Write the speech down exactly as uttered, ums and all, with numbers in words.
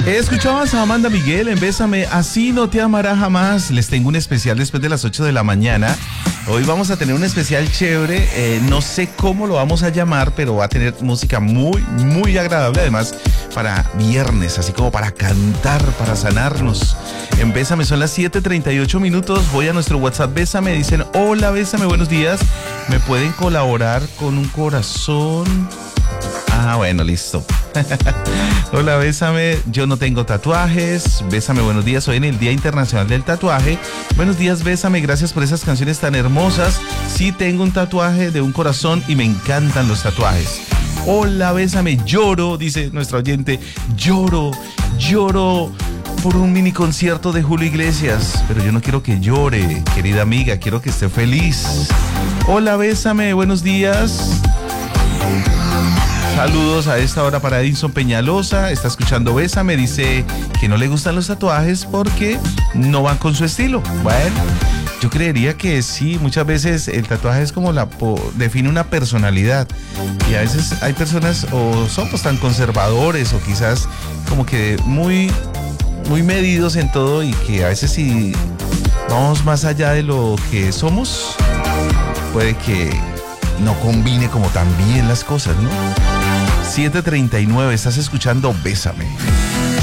Escuchabas a Amanda Miguel en Bésame, así no te amará jamás. Les tengo un especial después de las ocho de la mañana. Hoy vamos a tener un especial chévere, eh, no sé cómo lo vamos a llamar, pero va a tener música muy, muy agradable, además para viernes, así como para cantar, para sanarnos. En Bésame son las siete treinta y ocho minutos, voy a nuestro WhatsApp Bésame, dicen, hola Bésame, buenos días, ¿me pueden colaborar con un corazón? Ah, bueno, listo. Hola, Bésame, yo no tengo tatuajes. Bésame, buenos días, hoy en el Día Internacional del Tatuaje. Buenos días, Bésame, gracias por esas canciones tan hermosas. Sí tengo un tatuaje de un corazón y me encantan los tatuajes. Hola, Bésame, lloro, dice nuestro oyente, lloro, lloro por un mini concierto de Julio Iglesias, pero yo no quiero que llore, querida amiga, quiero que esté feliz. Hola, Bésame, buenos días. Saludos a esta hora para Edinson Peñalosa, está escuchando Bésame, dice que no le gustan los tatuajes porque no van con su estilo. Bueno, yo creería que sí, muchas veces el tatuaje es como la po, define una personalidad y a veces hay personas o somos tan conservadores o quizás como que muy, muy medidos en todo y que a veces si vamos más allá de lo que somos, puede que no combine como tan bien las cosas, ¿no? siete treinta y nueve, estás escuchando Bésame.